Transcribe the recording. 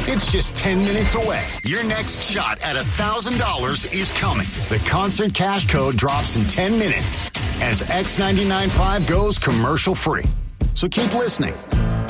It's just 10 minutes away. Your next shot at $1,000 is coming. The concert cash code drops in 10 minutes as X99.5 goes commercial free. So keep listening.